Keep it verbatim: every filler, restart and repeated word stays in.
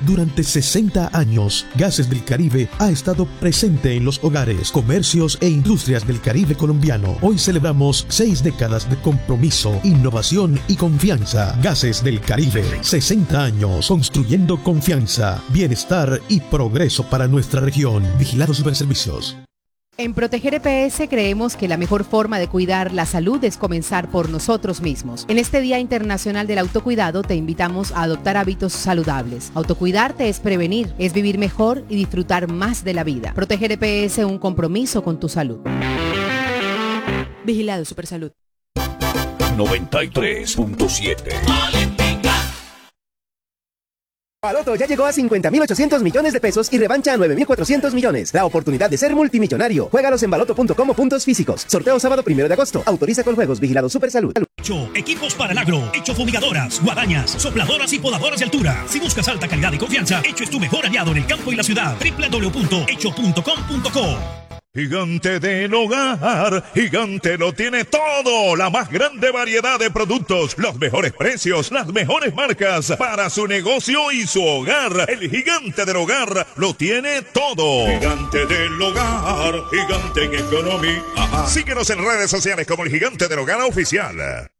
Durante sesenta años, Gases del Caribe ha estado presente en los hogares, comercios e industrias del Caribe colombiano. Hoy celebramos seis décadas de compromiso, innovación y confianza. Gases del Caribe, sesenta años construyendo confianza, bienestar y progreso para nuestra región. Vigilado Superservicios. En Proteger E P S creemos que la mejor forma de cuidar la salud es comenzar por nosotros mismos. En este Día Internacional del Autocuidado te invitamos a adoptar hábitos saludables. Autocuidarte es prevenir, es vivir mejor y disfrutar más de la vida. Proteger E P S, un compromiso con tu salud. Vigilado Supersalud. noventa y tres punto siete. Baloto ya llegó a cincuenta mil ochocientos millones de pesos y revancha a nueve mil cuatrocientos millones. La oportunidad de ser multimillonario. Juégalos en baloto punto com o puntos físicos. Sorteo sábado primero de agosto. Autoriza con juegos. Vigilado Supersalud. Hecho, equipos para el agro. Hecho fumigadoras, guadañas, sopladoras y podadoras de altura. Si buscas alta calidad y confianza, Hecho es tu mejor aliado en el campo y la ciudad. doble u doble u doble u punto hecho punto com punto co. Gigante del Hogar, Gigante lo tiene todo, la más grande variedad de productos, los mejores precios, las mejores marcas para su negocio y su hogar. El Gigante del Hogar lo tiene todo. Gigante del Hogar, Gigante en economía. Síguenos en redes sociales como el Gigante del Hogar Oficial.